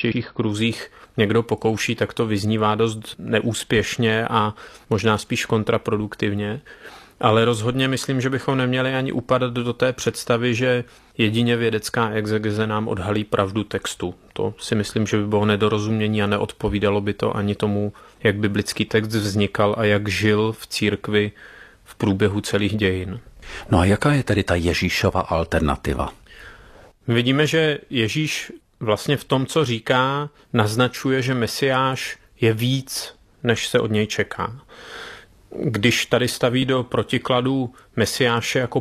nejširších kruzích někdo pokouší, tak to vyznívá dost neúspěšně a možná spíš kontraproduktivně. Ale rozhodně myslím, že bychom neměli ani upadat do té představy, že jedině vědecká exegeze nám odhalí pravdu textu. To si myslím, že by bylo nedorozumění a neodpovídalo by to ani tomu, jak biblický text vznikal a jak žil v církvi v průběhu celých dějin. No a jaká je tedy ta Ježíšova alternativa? Vidíme, že Ježíš vlastně v tom, co říká, naznačuje, že Mesiáš je víc, než se od něj čeká. Když tady staví do protikladu Mesiáše jako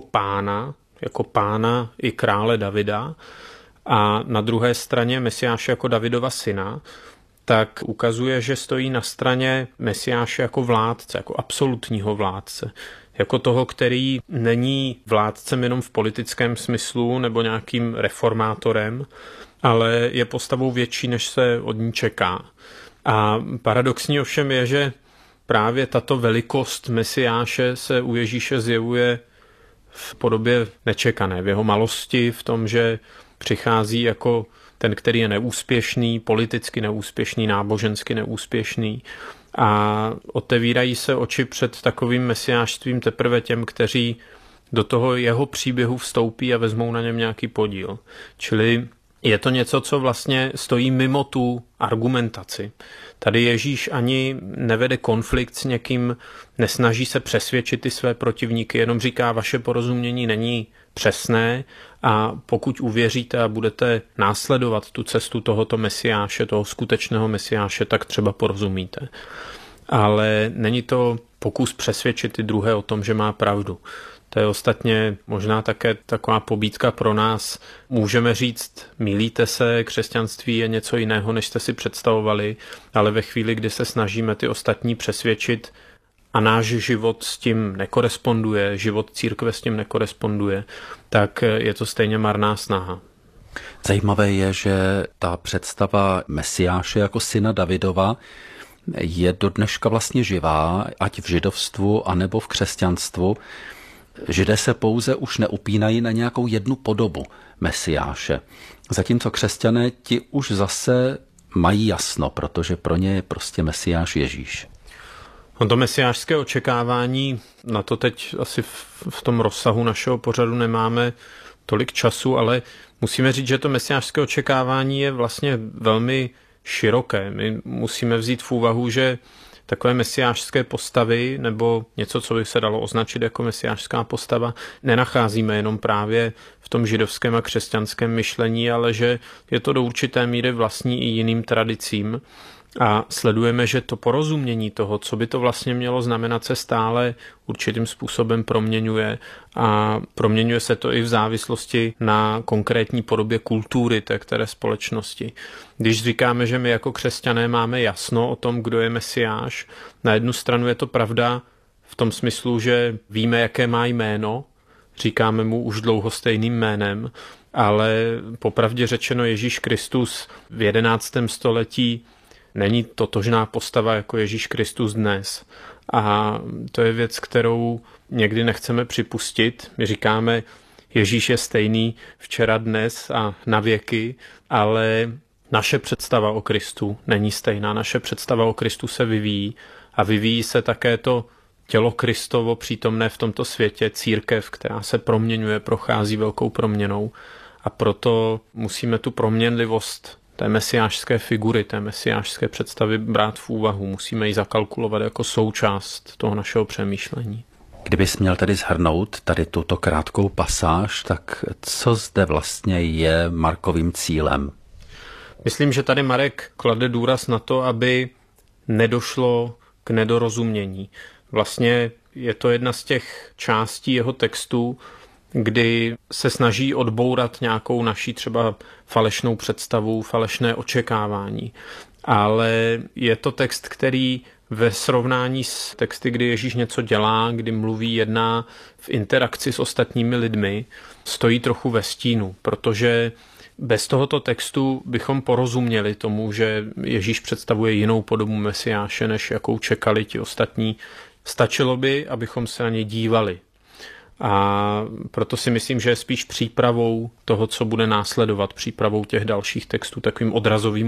pána i krále Davida a na druhé straně Mesiáše jako Davidova syna, tak ukazuje, že stojí na straně Mesiáše jako vládce, jako absolutního vládce, jako toho, který není vládcem jenom v politickém smyslu nebo nějakým reformátorem, ale je postavou větší, než se od ní čeká. A paradoxní ovšem je, že právě tato velikost Mesiáše se u Ježíše zjevuje v podobě nečekané, v jeho malosti, v tom, že přichází jako ten, který je neúspěšný, politicky neúspěšný, nábožensky neúspěšný a otevírají se oči před takovým mesiášstvím teprve těm, kteří do toho jeho příběhu vstoupí a vezmou na něm nějaký podíl. Čili je to něco, co vlastně stojí mimo tu argumentaci. Tady Ježíš ani nevede konflikt s někým, nesnaží se přesvědčit ty své protivníky, jenom říká, vaše porozumění není přesné a pokud uvěříte a budete následovat tu cestu tohoto mesiáše, toho skutečného mesiáše, tak třeba porozumíte. Ale není to pokus přesvědčit ty druhé o tom, že má pravdu. To je ostatně možná také taková pobídka pro nás. Můžeme říct, mýlíte se, křesťanství je něco jiného, než jste si představovali, ale ve chvíli, kdy se snažíme ty ostatní přesvědčit a náš život s tím nekoresponduje, život církve s tím nekoresponduje, tak je to stejně marná snaha. Zajímavé je, že ta představa Mesiáše jako syna Davidova je do dneška vlastně živá, ať v židovstvu, anebo v křesťanstvu. Židé se pouze už neupínají na nějakou jednu podobu Mesiáše. Zatímco křesťané ti už zase mají jasno, protože pro ně je prostě Mesiáš Ježíš. No to mesiášské očekávání, na to teď asi v tom rozsahu našeho pořadu nemáme tolik času, ale musíme říct, že to mesiášské očekávání je vlastně velmi široké. My musíme vzít v úvahu, že takové mesiášské postavy nebo něco, co by se dalo označit jako mesiášská postava, nenacházíme jenom právě v tom židovském a křesťanském myšlení, ale že je to do určité míry vlastní i jiným tradicím. A sledujeme, že to porozumění toho, co by to vlastně mělo znamenat, se stále určitým způsobem proměňuje a proměňuje se to i v závislosti na konkrétní podobě kultury té které společnosti. Když říkáme, že my jako křesťané máme jasno o tom, kdo je Mesiáš, na jednu stranu je to pravda v tom smyslu, že víme, jaké má jméno, říkáme mu už dlouho stejným jménem, ale popravdě řečeno Ježíš Kristus v 11. století není totožná postava jako Ježíš Kristus dnes. A to je věc, kterou někdy nechceme připustit. My říkáme, Ježíš je stejný včera, dnes a na věky, ale naše představa o Kristu není stejná. Naše představa o Kristu se vyvíjí a vyvíjí se také to tělo Kristovo přítomné v tomto světě, církev, která se proměňuje, prochází velkou proměnou a proto musíme tu proměnlivost té mesiášské figury, té mesiášské představy brát v úvahu. Musíme ji zakalkulovat jako součást toho našeho přemýšlení. Kdybys měl tedy shrnout tady tuto krátkou pasáž, tak co zde vlastně je Markovým cílem? Myslím, že tady Marek klade důraz na to, aby nedošlo k nedorozumění. Vlastně je to jedna z těch částí jeho textu, kdy se snaží odbourat nějakou naší třeba falešnou představu, falešné očekávání. Ale je to text, který ve srovnání s texty, kdy Ježíš něco dělá, kdy mluví, jedná v interakci s ostatními lidmi, stojí trochu ve stínu, protože bez tohoto textu bychom porozuměli tomu, že Ježíš představuje jinou podobu Mesiáše, než jakou čekali ti ostatní. Stačilo by, abychom se na něj dívali. A proto si myslím, že je spíš přípravou toho, co bude následovat, přípravou těch dalších textů, takovým odrazovým